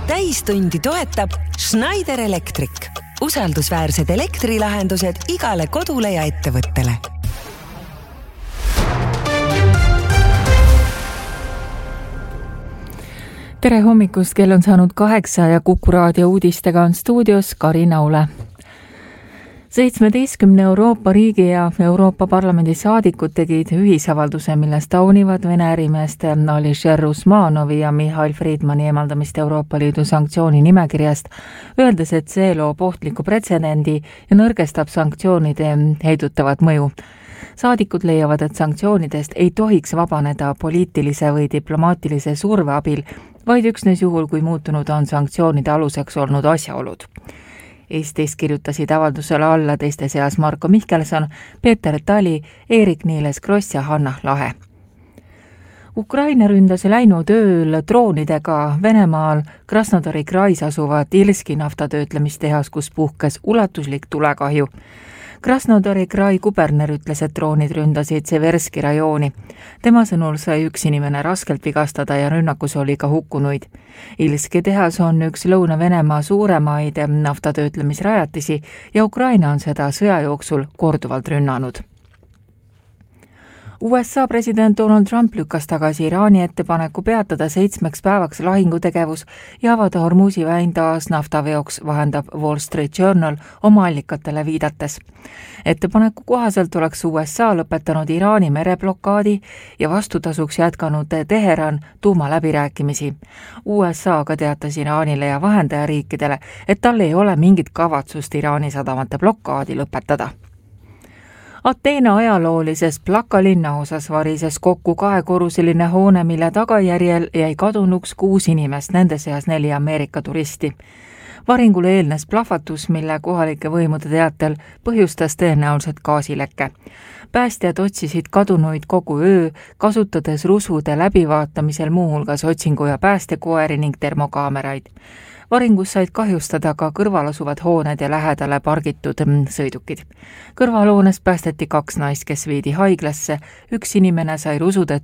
täistundi toetab Schneider Electric. Usaldusväärsed elektrilahendused igale kodule ja ettevõttele. Tere hommikust, kell on saanud 8 ja Kuku raadio uudistega on stuudios Karin Aule. 17 Euroopa riigi ja Euroopa Parlamendi saadikud tegid ühisavalduse, milles taunivad Vene ärimeeste Alisher Usmanovi ja Mihhail Friedmani eemaldamist Euroopa Liidu sanktsiooni nimekirjast, öeldes, et see loob ohtliku pretsedendi ja nõrgestab sanktsioonide heidutavat mõju. Saadikud leiavad, et sanktsioonidest ei tohiks vabaneda poliitilise või diplomaatilise surve abil, vaid üksnes juhul, kui muutunud on sanktsioonide aluseks olnud asjaolud. Eestis kirjutasid avaldusele alla teiste seas Marko Mihkelson, Peeter Tali, Eerik-Niiles Kross ja Hanna Lahe. Ukraina ründas läinud ööl droonidega Venemaal Krasnodari krais asuvat Ilski naftatöötlemistehas, kus puhkes ulatuslik tulekahju. Krasnodari krai kuberner ütles, et droonid ründasid Severski rajooni. Tema sõnul sai üks inimene raskelt vigastada ja rünnakus oli ka hukkunuid. Ilski tehas on üks Lõuna-Venemaa suuremaid naftatöötlemisrajatisi ja Ukraina on seda sõja jooksul korduvalt rünnanud. USA president Donald Trump lükkas tagasi Iraani ettepaneku peatada 7 päevaks lahingutegevus ja avada Hormuzi väin taas naftaveoks, vahendab Wall Street Journal oma allikatele viidates. Ettepaneku kohaselt oleks USA lõpetanud Iraani mereblokaadi ja vastutasuks jätkanud Teheran tuumaläbirääkimisi. USA aga teatas Iraanile ja vahendajariikidele, et tal ei ole mingit kavatsust Iraani sadamate blokaadi lõpetada. Ateena ajaloolises Plaka linnaosas varises kokku 2-korruseline hoone, mille tagajärjel jäi kadunuks 6 inimest, nende seas 4 Ameerika turisti. Varingule eelnes plahvatus, mille kohalike võimude teatel põhjustas tõenäoliselt gaasilekke. Päästjad otsisid kadunuid kogu öö, kasutades rusude läbivaatamisel muuhulgas otsingu- ja päästekoeri ning termokaameraid. Varingus said kahjustada ka kõrvalasuvad hooned ja lähedale pargitud sõidukid. Kõrvalhoones päästeti 2 naist, kes viidi haiglasse, 1 inimene sai rusude